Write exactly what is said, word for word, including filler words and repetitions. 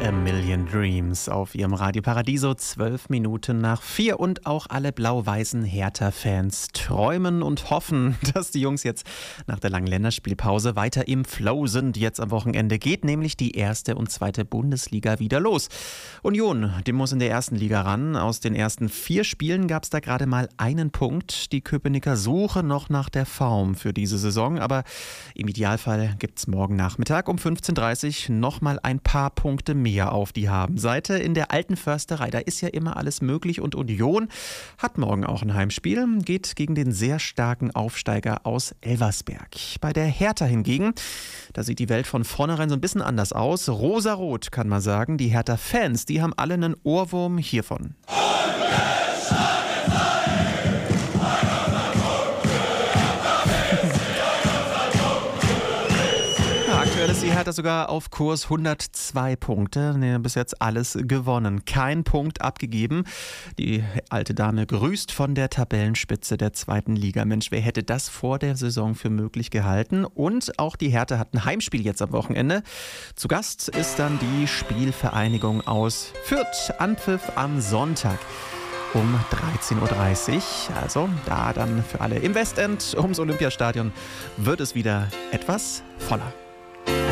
A Million Dreams auf ihrem Radio Paradiso, zwölf Minuten nach vier. Und auch alle blau-weißen Hertha-Fans träumen und hoffen, dass die Jungs jetzt nach der langen Länderspielpause weiter im Flow sind. Jetzt am Wochenende geht nämlich die erste und zweite Bundesliga wieder los. Union, die muss in der ersten Liga ran. Aus den ersten vier Spielen gab es da gerade mal einen Punkt. Die Köpenicker suchen noch nach der Form für diese Saison, aber im Idealfall gibt es morgen Nachmittag um fünfzehn Uhr dreißig nochmal ein paar Punkte mehr auf die Habenseite. In der alten Försterei, da ist ja immer alles möglich, und Union hat morgen auch ein Heimspiel, geht gegen den sehr starken Aufsteiger aus Elversberg. Bei der Hertha hingegen, da sieht die Welt von vornherein so ein bisschen anders aus. Rosarot kann man sagen. Die Hertha-Fans, die haben alle einen Ohrwurm hiervon. Aktuell ist die Hertha sogar auf Kurs hundertzwei Punkte. Nee, bis jetzt alles gewonnen. Kein Punkt abgegeben. Die alte Dame grüßt von der Tabellenspitze der zweiten Liga. Mensch, wer hätte das vor der Saison für möglich gehalten? Und auch die Hertha hat ein Heimspiel jetzt am Wochenende. Zu Gast ist dann die Spielvereinigung aus Fürth. Anpfiff am Sonntag um dreizehn Uhr dreißig. Also da dann für alle im Westend ums Olympiastadion wird es wieder etwas voller.